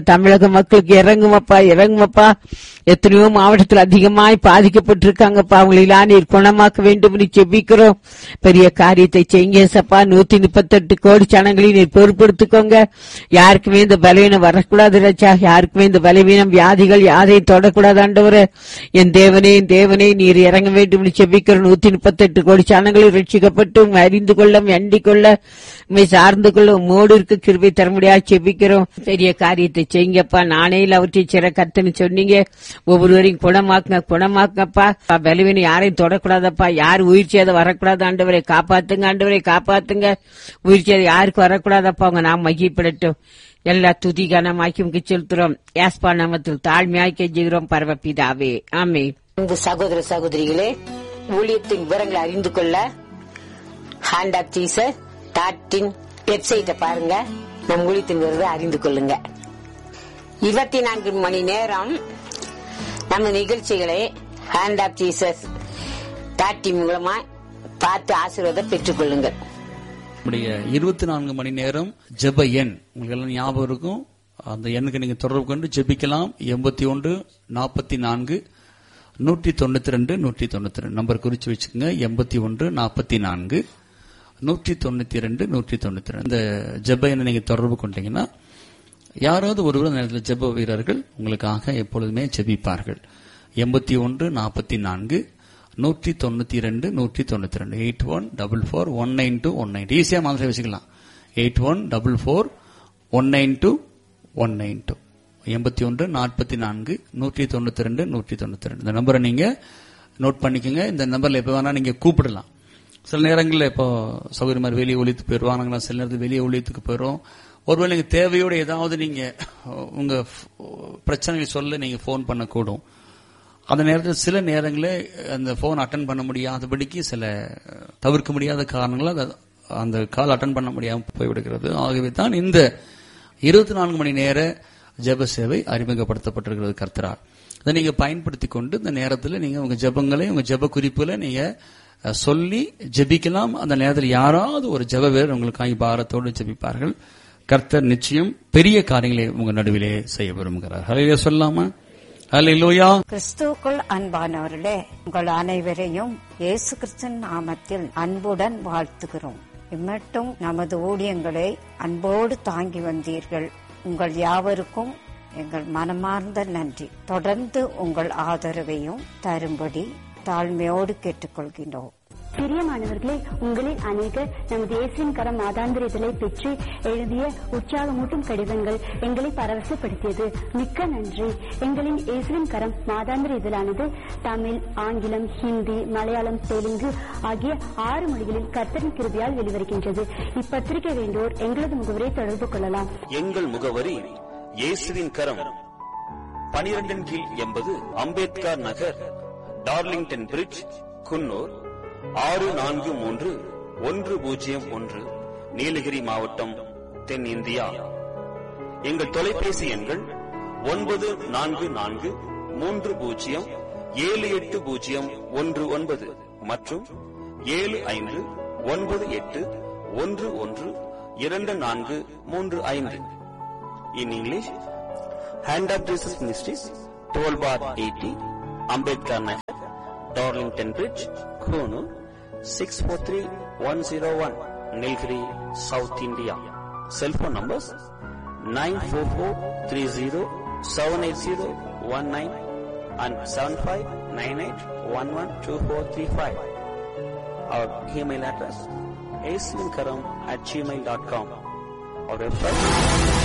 தமிழக மக்களுக்கு இறங்குமப்பா, இறங்குமப்பா. எத்தனையோ மாவட்டத்தில் அதிகமாய் பாதிக்கப்பட்டிருக்காங்கப்பா. அவங்களெல்லாம் நீர் குணமாக்க வேண்டும் என்று செபிக்கிறோம். பெரிய காரியத்தை செய்யுங்க சப்பா. நூத்தி முப்பத்தி எட்டு கோடி ஜனங்களையும் நீர் பொறுப்படுத்திக்கோங்க. யாருக்குமே இந்த பலவீனம் வரக்கூடாது ரச்சா. யாருக்குமே இந்த பலவீனம் வியாதிகள் யாரையும் தொடக்கூடாது ஆண்டவரே. என் தேவனே, என் தேவனே, நீர் இறங்க வேண்டும் என்று செபிக்கிறோம். நூத்தி முப்பத்தி எட்டு கோடி ஜனங்களை ரட்சிக்கப்பட்டு அறிந்து கொள்ள, அண்டிக் கொள்ள, உண்மை சார்ந்து கொள்ள உம்மோடு இருக்க கிருபை தர முடியாது செபிக்கிறோம். பெரிய காரியத்தை செய்யுங்கப்பா. நானே அவற்றை சிற கத்துன்னு சொன்னீங்க. ஒவ்வொருவரையும் குணமாக்குங்க, குணமாக்குங்கப்பா. பலவீனம் யாரையும் தொடக்கூடாதப்பா. யார் உயிர் சேதம் வரக்கூடாது ஆண்டவரை. காப்பாத்துங்க ஆண்டவரை, காப்பாத்துங்க. உயிர் சேதம் யாருக்கு வரக்கூடாதப்பா. அவங்க நாம் மகிழ்ப்படட்டும். எல்லா துதி கனமாக்கி செலுத்துறோம். யாஸ்பா நாமத்தில் தாழ்மையாய் கெஞ்சுகிறோம் பரமபிதாவே, ஆமென். இந்த சகோதர சகோதரிகளே, ஊழியத்தின் விவரங்களை அறிந்து கொள்ள hand of Jesus dot in வெப்சைட்டை பாருங்க. நம் ஊழியத்தின் விவரத்தை அறிந்து கொள்ளுங்க. இருபத்தி நான்கு மணி நேரம் நம்ம நிகழ்ச்சிகளை hand of Jesus dot in மூலமா பார்த்து ஆசீர்வாதம் பெற்றுக் கொள்ளுங்கள். நம்முடைய இருபத்தி நான்கு மணி நேரம் ஜெப எண் உங்களுக்கு எல்லாம் ஞாபகம் இருக்கும். அந்த எண்ணுக்கு நீங்க தொடர்பு கொண்டு ஜெபிக்கலாம். எண்பத்தி ஒன்று நாற்பத்தி நான்கு நூற்றி தொண்ணூத்தி ரெண்டு நூற்றி தொண்ணூத்தி ரெண்டு நம்பர் குறிச்சு வச்சுக்கோங்க. எண்பத்தி ஒன்று நாற்பத்தி நான்கு நூற்றி தொண்ணூத்தி ரெண்டு நூற்றி தொண்ணூத்தி ரெண்டு இந்த ஜெப எண்ணை நீங்க தொடர்பு கொண்டீங்கன்னா யாராவது ஒருவர் அந்த நேரத்தில் ஜெப வீரர்கள் உங்களுக்காக எப்பொழுதுமே ஜெபிப்பார்கள். எண்பத்தி ஒன்று நாற்பத்தி நான்கு நூற்றி தொண்ணூத்தி ரெண்டு நூற்றி தொண்ணூத்தி ரெண்டு eight one double four one nine two one nine ஈஸியா மாதிரி வச்சுக்கலாம். Eight one double four one nine two one nine two எண்பத்தி ஒன்று நாற்பத்தி நான்கு நூற்றி தொண்ணூத்தி ரெண்டு நூற்றி தொண்ணூத்தி ரெண்டு இந்த நம்பரை நீங்க நோட் பண்ணிக்கோங்க. இந்த நம்பர்ல எப்ப வேணா நீங்க கூப்பிடலாம். சில நேரங்களில் இப்போ சௌகரிய மாதிரி வெளியே ஒழித்துக்கு போயிடுவாங்களா, சில நேரத்தில் வெளியே ஒழித்துக்கு போயிடும். ஒருவேளை நீங்க தேவையோட ஏதாவது நீங்க உங்க பிரச்சனைகளை சொல்ல நீங்க போன் பண்ணக்கூடும். அந்த நேரத்தில் சில நேரங்களில் அந்த போன் அட்டன் பண்ண முடியாதபடிக்கு சில தவிர்க்க முடியாத காரணங்களால் அந்த கால் அட்டன் பண்ண முடியாமல் போய்விடுகிறது. ஆகவே தான் இந்த இருபத்தி நான்கு மணி நேர ஜெப சேவை அறிமுகப்படுத்தப்பட்டிருக்கிறது கர்த்தரால். அதை நீங்க பயன்படுத்திக் கொண்டு இந்த நேரத்தில் நீங்க உங்க ஜெபங்களை உங்க ஜெப குறிப்புகளை நீங்க சொல்லி ஜெபிக்கலாம். அந்த நேரத்தில் யாராவது ஒரு ஜெப வீரர் உங்களுக்காக பாரத்தோடு ஜெபிப்பார்கள். கர்த்தர் நிச்சயம் பெரிய காரியங்களை உங்க நடுவிலே செய்ய விரும்புகிறார். ஹல்லேலூயா சொல்லாமா? ஹல்லேலூயா. கிறிஸ்துவுக்குள் அன்பானவர்களே, உங்கள் அனைவரையும் இயேசு கிறிஸ்துவின் நாமத்தில் அன்புடன் வாழ்த்துகிறோம். இம்மட்டும் நமது ஊழியங்களை அன்போடு தாங்கி வந்தீர்கள். உங்கள் யாவருக்கும் எங்கள் மனமார்ந்த நன்றி. தொடர்ந்து உங்கள் ஆதரவையும் தரும்படி தாழ்மையோடு கேட்டுக்கொள்கின்றோம். பிரியமானவர்களே, உங்களில் அநேகர் நமது இயேசுவின் கரம் மாதாந்திர இதழை பெற்று எழுதிய உற்சாகமூட்டும் கடிதங்கள் எங்களை பரவசப்படுத்தியது. மிக்க நன்றி. எங்களின் இயேசுவின் கரம் மாதாந்திர இதழானது தமிழ், ஆங்கிலம், ஹிந்தி, மலையாளம், தெலுங்கு ஆகிய ஆறு மொழிகளில் கர்த்தரின் கிருபையால் வெளிவருகின்றது. இப்பத்திரிகை வேண்டோர் எங்களது முகவரை தொடர்பு கொள்ளலாம். எங்கள் முகவரி இயேசுவின் கரம், பனிரெண்டின் கீழ் எண்பது அம்பேத்கர் நகர், டார்லிங்டன் பிரிட்ஜ், குன்னூர் ஆறு நான்கு மூன்று ஒன்று பூஜ்ஜியம் ஒன்று, நீலகிரி மாவட்டம், தென்னிந்தியா. எங்கள் தொலைபேசி எண்கள் ஒன்பது நான்கு நான்கு மூன்று பூஜ்ஜியம் ஏழு எட்டு பூஜ்ஜியம் ஒன்று ஒன்பது மற்றும் ஏழு ஐந்து ஒன்பது எட்டு ஒன்று ஒன்று இரண்டு நான்கு மூன்று ஐந்து. In English, Hand of Jesus Ministries, twelve bar eighty, Ambedkar Nagar, Darlington Bridge, Konoor, six four three one zero one, Nilgiri, South India. Cell phone numbers nine four four three zero seven eight zero one nine and seven five nine eight one one two four three five. Our email address ace vinkaram at gmail dot com. Our website